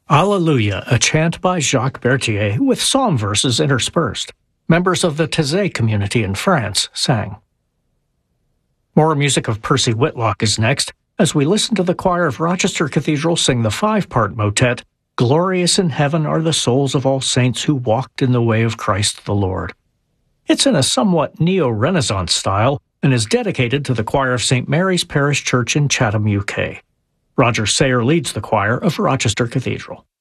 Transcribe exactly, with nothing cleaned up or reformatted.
Alleluia, a chant by Jacques Berthier with psalm verses interspersed. Members of the Taizé community in France sang. More music of Percy Whitlock is next, as we listen to the choir of Rochester Cathedral sing the five-part motet, Glorious in Heaven Are the Souls of All Saints Who Walked in the Way of Christ the Lord. It's in a somewhat neo-Renaissance style and is dedicated to the choir of Saint Mary's Parish Church in Chatham, U K. Roger Sayer leads the choir of Rochester Cathedral.